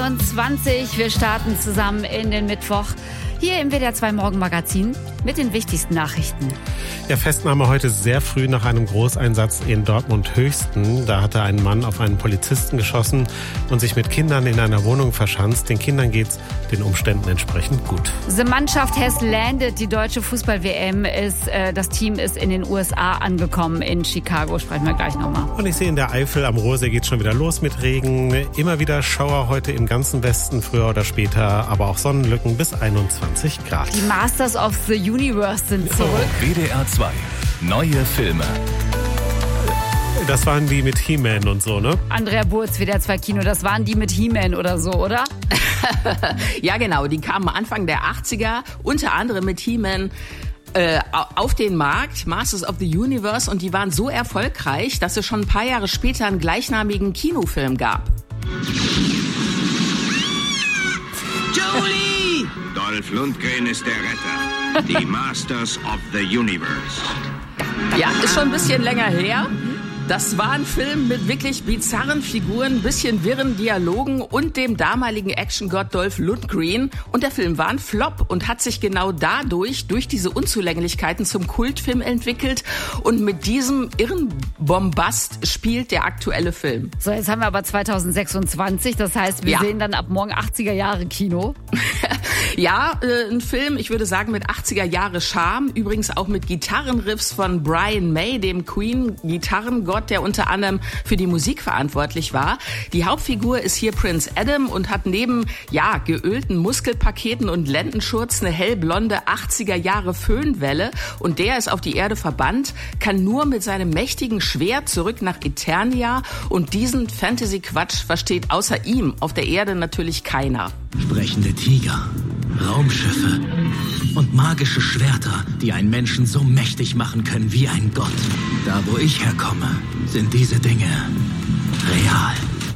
20. Wir starten zusammen in den Mittwoch hier im WDR 2 Morgenmagazin mit den wichtigsten Nachrichten. Ja, Festnahme heute sehr früh nach einem Großeinsatz in Dortmund-Höchsten. Da hatte ein Mann auf einen Polizisten geschossen und sich mit Kindern in einer Wohnung verschanzt. Den Kindern geht's den Umständen entsprechend gut. Die Mannschaft has landed. Die deutsche Fußball-WM das Team ist in den USA angekommen. In Chicago sprechen wir gleich nochmal. Und ich sehe in der Eifel am Ruhrsee geht's schon wieder los mit Regen. Immer wieder Schauer heute im ganzen Westen, früher oder später, aber auch Sonnenlücken bis 21 Grad. Die Masters of the Universe sind zurück. WDR 2. Neue Filme. Das waren die mit He-Man und so, ne? Andrea Burz, WDR 2 Kino, das waren die mit He-Man oder so, oder? Ja, genau. Die kamen Anfang der 80er, unter anderem mit He-Man auf den Markt, Masters of the Universe, und die waren so erfolgreich, dass es schon ein paar Jahre später einen gleichnamigen Kinofilm gab. Jolie! Dolph Lundgren ist der Retter. Die Masters of the Universe. Ja, ist schon ein bisschen länger her. Das war ein Film mit wirklich bizarren Figuren, ein bisschen wirren Dialogen und dem damaligen Actiongott Dolph Lundgren. Und der Film war ein Flop und hat sich genau dadurch, durch diese Unzulänglichkeiten, zum Kultfilm entwickelt. Und mit diesem irren Bombast spielt der aktuelle Film. So, jetzt haben wir aber 2026. Das heißt, wir sehen dann ab morgen 80er Jahre Kino. Ja, ein Film, ich würde sagen, mit 80er Jahre Charme. Übrigens auch mit Gitarrenriffs von Brian May, dem Queen-Gitarrengott, der unter anderem für die Musik verantwortlich war. Die Hauptfigur ist hier Prince Adam und hat neben, geölten Muskelpaketen und Lendenschurz eine hellblonde 80er Jahre Föhnwelle. Und der ist auf die Erde verbannt, kann nur mit seinem mächtigen Schwert zurück nach Eternia. Und diesen Fantasy-Quatsch versteht außer ihm auf der Erde natürlich keiner. Sprechende Tiger, Raumschiffe und magische Schwerter, die einen Menschen so mächtig machen können wie ein Gott. Da, wo ich herkomme, sind diese Dinge real.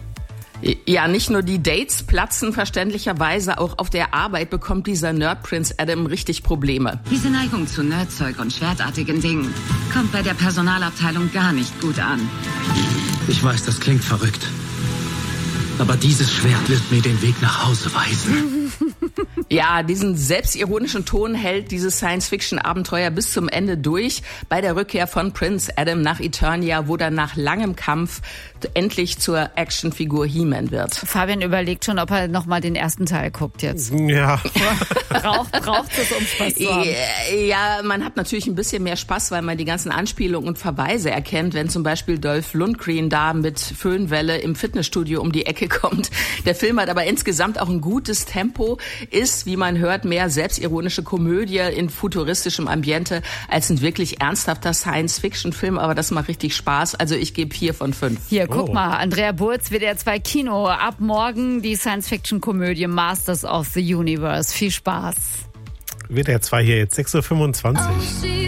Ja, nicht nur die Dates platzen verständlicherweise, auch auf der Arbeit bekommt dieser Nerd Prince Adam richtig Probleme. Diese Neigung zu Nerdzeug und schwertartigen Dingen kommt bei der Personalabteilung gar nicht gut an. Ich weiß, das klingt verrückt. Aber dieses Schwert wird mir den Weg nach Hause weisen. Ja, diesen selbstironischen Ton hält dieses Science-Fiction-Abenteuer bis zum Ende durch. Bei der Rückkehr von Prince Adam nach Eternia, wo dann nach langem Kampf endlich zur Actionfigur He-Man wird. Fabian überlegt schon, ob er nochmal den ersten Teil guckt jetzt. Ja. Braucht es, um Spaß zu haben? Ja, man hat natürlich ein bisschen mehr Spaß, weil man die ganzen Anspielungen und Verweise erkennt, wenn zum Beispiel Dolph Lundgren da mit Föhnwelle im Fitnessstudio um die Ecke kommt. Der Film hat aber insgesamt auch ein gutes Tempo, ist, wie man hört, mehr selbstironische Komödie in futuristischem Ambiente als ein wirklich ernsthafter Science-Fiction-Film, aber das macht richtig Spaß. Also ich gebe 4 von 5. Hier, guck mal, Andrea Burz, WDR 2 Kino. Ab morgen die Science-Fiction-Komödie Masters of the Universe. Viel Spaß. WDR 2 hier jetzt 6:25 Uhr.